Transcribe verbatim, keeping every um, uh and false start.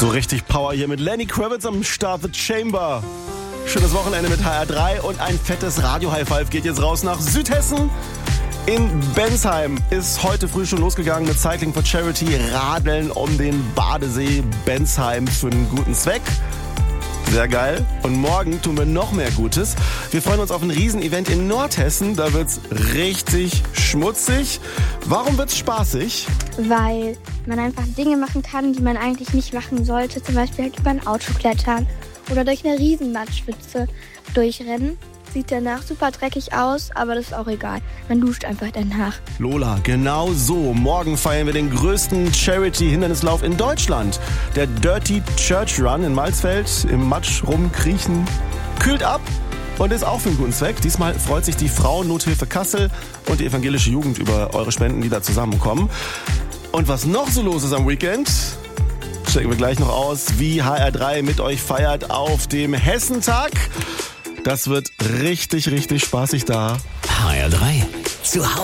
So richtig Power hier mit Lenny Kravitz am Start, The Chamber. Schönes Wochenende mit H R drei und ein fettes Radio-High-Five geht jetzt raus nach Südhessen. In Bensheim ist heute früh schon losgegangen mit Cycling for Charity, Radeln um den Badesee Bensheim für einen guten Zweck. Sehr geil. Und morgen tun wir noch mehr Gutes. Wir freuen uns auf ein Riesenevent in Nordhessen. Da wird's richtig schmutzig. Warum wird's spaßig? Weil man einfach Dinge machen kann, die man eigentlich nicht machen sollte. Zum Beispiel halt über ein Auto klettern oder durch eine Riesenmatschpfütze durchrennen. Sieht danach super dreckig aus, aber das ist auch egal. Man duscht einfach danach. Lola, genau so. Morgen feiern wir den größten Charity-Hindernislauf in Deutschland. Der Dirty Church Run in Malzfeld. Im Matsch rumkriechen. Kühlt ab und ist auch für einen guten Zweck. Diesmal freut sich die Frauennothilfe Kassel und die evangelische Jugend über eure Spenden, die da zusammenkommen. Und was noch so los ist am Weekend, checken wir gleich noch aus, wie H R drei mit euch feiert auf dem Hessentag. Das wird richtig, richtig spaßig da. H R drei zu Hause.